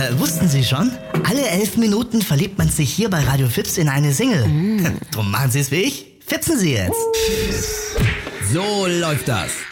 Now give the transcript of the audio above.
wussten Sie schon? Alle 11 Minuten verliebt man sich hier bei Radio Fips in eine Single. Drum machen Sie es wie ich. Fipsen Sie jetzt. So läuft das.